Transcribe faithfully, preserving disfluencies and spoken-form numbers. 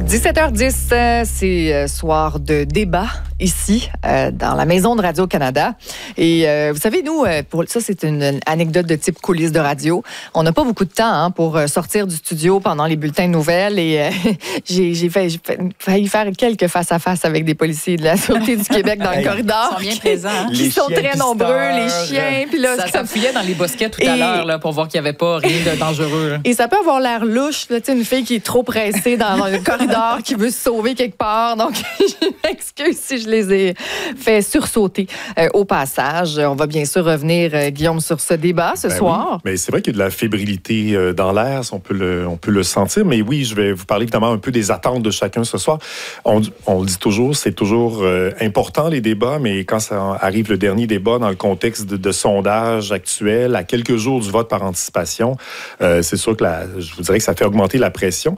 dix-sept heures dix, euh, c'est euh, soir de débat ici, euh, dans la maison de Radio-Canada. Et euh, vous savez, nous, euh, pour ça, c'est une, une anecdote de type coulisses de radio. On n'a pas beaucoup de temps hein, pour euh, sortir du studio pendant les bulletins de nouvelles. Et euh, j'ai, j'ai, fait, j'ai failli faire quelques face-à-face avec des policiers de la Sûreté du Québec dans le corridor. Ils sont bien présents. Hein? Qui Les sont chiens très nombreux, pisteurs. les chiens. Puis là, Ça c'est comme- s'appuyait dans les bosquets tout Et- à l'heure là, pour voir qu'il n'y avait pas rien de dangereux. là. Et ça peut avoir l'air louche, là, tu sais, une fille qui est trop pressée dans le corridor, qui veut se sauver quelque part. Donc, je m'excuse si je les ai fait sursauter euh, au passage. On va bien sûr revenir, euh, Guillaume, sur ce débat ce Ben soir. oui. Mais c'est vrai qu'il y a de la fébrilité euh, dans l'air, on peut, le, on peut le sentir. Mais oui, je vais vous parler évidemment un peu des attentes de chacun ce soir. On, on le dit toujours, c'est toujours euh, important les débats, mais quand ça arrive le dernier débat dans le contexte de, de sondage actuel, à quelques jours du vote par anticipation, euh, c'est sûr que la, je vous dirais que ça fait augmenter la pression.